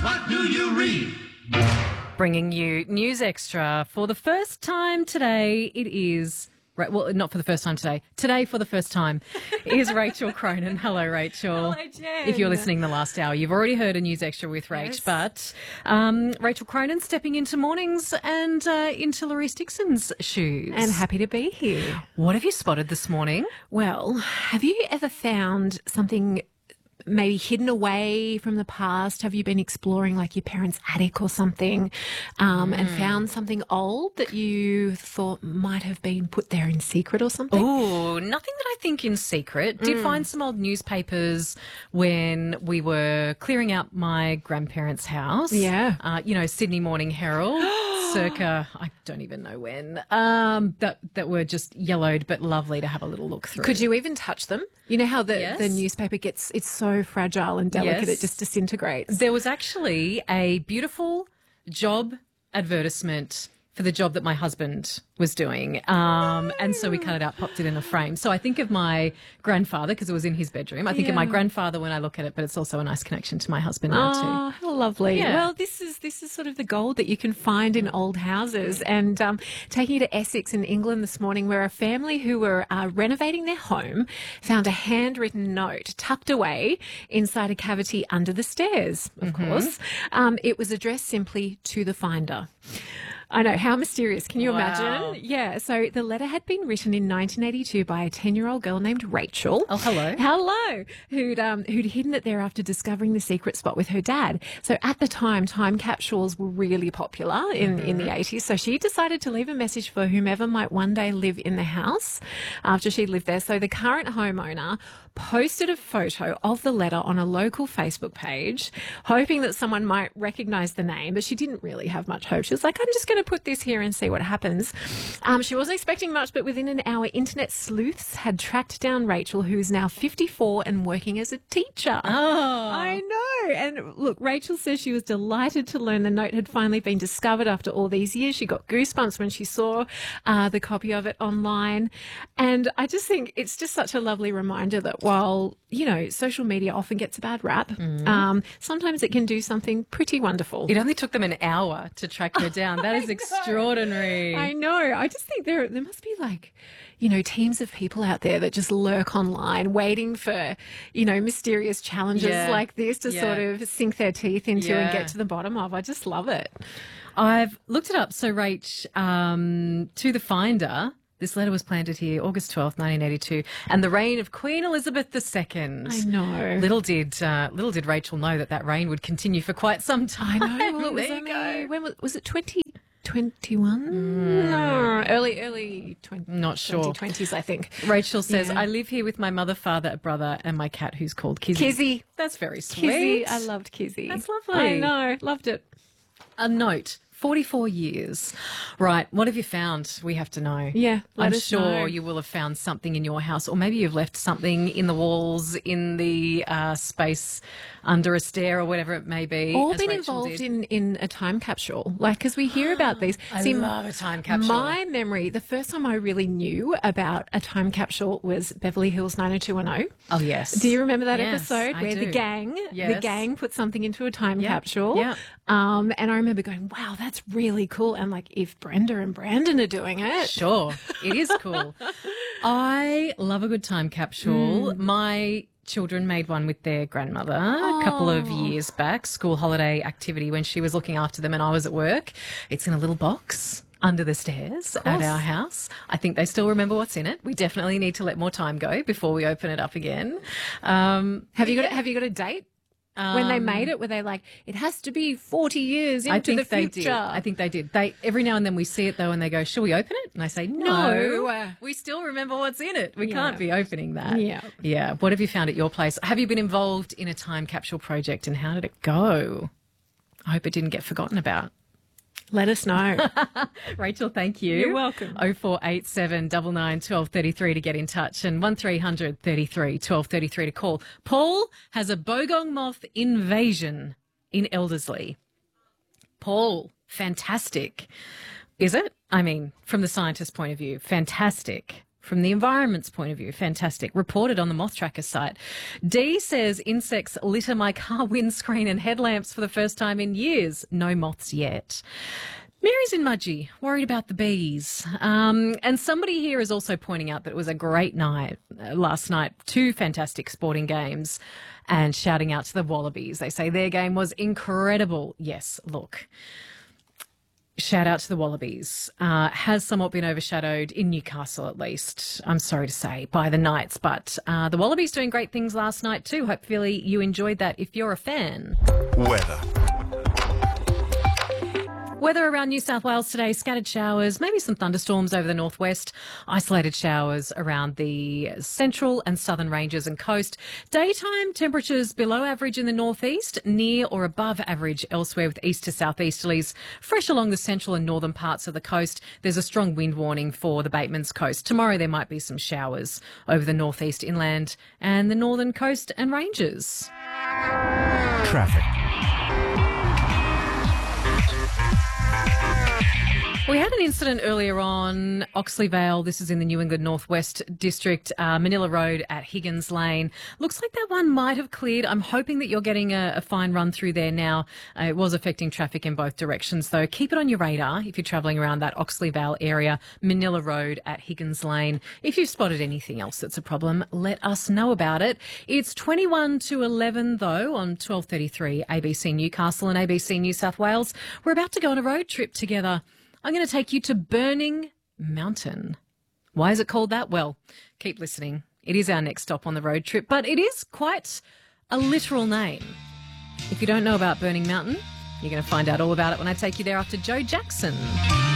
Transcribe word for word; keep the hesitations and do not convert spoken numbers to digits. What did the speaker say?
what do you read? Bringing you News Extra for the first time today. It is, well, not for the first time today. Today, for the first time, is Rachel Cronin. Hello, Rachel. Hello, Jen. If you're listening the last hour, you've already heard a News Extra with Rach, Yes. but um, Rachel Cronin stepping into mornings and uh, into Laurice Dixon's shoes. And happy to be here. What have you spotted this morning? Well, have you ever found something maybe hidden away from the past? Have you been exploring like your parents' attic or something um, mm. and found something old that you thought might have been put there in secret or something? Oh, nothing that I think in secret. Did Mm. find some old newspapers when we were clearing out my grandparents' house. Yeah. Uh, you know, Sydney Morning Herald, circa, I don't even know when, um, that, that were just yellowed but lovely to have a little look through. Could you even touch them? You know how the, Yes. the newspaper gets, it's so fragile and delicate, Yes. it just disintegrates. There was actually a beautiful job advertisement for the job that my husband was doing. Um, and so we cut it out, popped it in a frame. So I think of my grandfather because it was in his bedroom. I think of my Yeah. grandfather when I look at it, but it's also a nice connection to my husband now too. Oh, how lovely. Yeah. Well, this is this is sort of the gold that you can find in old houses. And um, taking you to Essex in England this morning, where a family who were uh, renovating their home found a handwritten note tucked away inside a cavity under the stairs, of Mm-hmm. course. Um, it was addressed simply to the finder. I know, how mysterious. Can you Wow. imagine? Yeah, so the letter had been written in nineteen eighty-two by a ten-year-old girl named Rachel. Oh, hello. Hello. Who'd, um, who'd hidden it there after discovering the secret spot with her dad. So at the time, time capsules were really popular in, in the eighties. So she decided to leave a message for whomever might one day live in the house after she lived there. So the current homeowner posted a photo of the letter on a local Facebook page, hoping that someone might recognise the name, but she didn't really have much hope. She was like, I'm just going to put this here and see what happens. Um, she wasn't expecting much, but within an hour, internet sleuths had tracked down Rachel, who is now fifty-four and working as a teacher. Oh. I know. And look, Rachel says she was delighted to learn the note had finally been discovered after all these years. She got goosebumps when she saw uh, the copy of it online. And I just think it's just such a lovely reminder that while, you know, social media often gets a bad rap, Mm. um, sometimes it can do something pretty wonderful. It only took them an hour to track her down. That is extraordinary. I know. I just think there there must be like, you know, teams of people out there that just lurk online waiting for, you know, mysterious challenges Yeah. like this to Yeah. sort of sink their teeth into and Yeah. get to the bottom of. I just love it. I've looked it up. So, Rach, um, to the finder, this letter was planted here August twelfth, nineteen eighty-two, and the reign of Queen Elizabeth the Second. I know. Little did uh, little did Rachel know that that reign would continue for quite some I time. know. Well, it was There you only, go. when was, was it twenty twenty-one? No, early, early twenty, Not sure. twenty twenties, I think. Rachel says, Yeah. I live here with my mother, father, brother, and my cat who's called Kizzy. Kizzy. That's very sweet. Kizzy. I loved Kizzy. That's lovely. I know. Loved it. A note. forty-four years. Right. What have you found? We have to know. Yeah, let I'm us sure know. you will have found something in your house, or maybe you've left something in the walls, in the uh, space under a stair, or whatever it may be. All as been Rachel involved did. in, in a time capsule. Like, because we hear about these. I love a time capsule. My memory, the first time I really knew about a time capsule was Beverly Hills nine oh two one oh. Oh, yes. Do you remember that Yes, episode I where the do. gang, the Yes. gang put something into a time Yep, capsule? yep. Um, and I remember going, wow, that's really cool. And like, if Brenda and Brandon are doing it. Sure, it is cool. I love a good time capsule. My children made one with their grandmother a couple of years back, school holiday activity when she was looking after them and I was at work. It's in a little box under the stairs at our house. I think they still remember what's in it. We definitely need to let more time go before we open it up again. Um, Have you got, a, have you got a date? When they made it, were they like, it has to be forty years into I think the they future? did. I think they did. They every now and then we see it though, and they go, "Shall we open it?" And I say, "No, No. we still remember what's in it. We Yeah. can't be opening that." Yeah. yeah. What have you found at your place? Have you been involved in a time capsule project, and how did it go? I hope it didn't get forgotten about. Let us know. Rachel, thank you. You're welcome. oh four eight seven nine nine one two three three to get in touch and one three hundred thirty-three twelve thirty-three to call. Paul has a bogong moth invasion in Elderslie. Paul, fantastic. Is it? I mean, from the scientist's point of view, fantastic. from the environment's point of view. Fantastic. Reported on the Moth Tracker site. D says insects litter my car windscreen and headlamps for the first time in years. No moths yet. Mary's in Mudgee, worried about the bees. Um, and somebody here is also pointing out that it was a great night uh, last night. Two fantastic sporting games and shouting out to the Wallabies. They say their game was incredible. Yes, look. Shout out to the Wallabies. Uh, has somewhat been overshadowed in Newcastle, at least, I'm sorry to say, by the Knights. But uh, the Wallabies doing great things last night too. Hopefully you enjoyed that if you're a fan. Weather. Weather around New South Wales today, scattered showers, maybe some thunderstorms over the northwest, isolated showers around the central and southern ranges and coast. Daytime temperatures below average in the northeast, near or above average elsewhere with east to southeasterlies. Fresh along the central and northern parts of the coast. There's a strong wind warning for the Batemans Coast. Tomorrow there might be some showers over the northeast inland and the northern coast and ranges. Traffic. We had an incident earlier on Oxley Vale. This is in the New England Northwest District, uh, Manila Road at Higgins Lane. Looks like that one might have cleared. I'm hoping that you're getting a, a fine run through there now. Uh, it was affecting traffic in both directions, though. Keep it on your radar if you're travelling around that Oxley Vale area, Manila Road at Higgins Lane. If you've spotted anything else that's a problem, let us know about it. It's twenty-one to eleven, though, on twelve thirty-three A B C Newcastle and A B C New South Wales. We're about to go on a road trip together. I'm going to take you to Burning Mountain. Why is it called that? Well, keep listening. It is our next stop on the road trip, but it is quite a literal name. If you don't know about Burning Mountain, you're going to find out all about it when I take you there after Joe Jackson.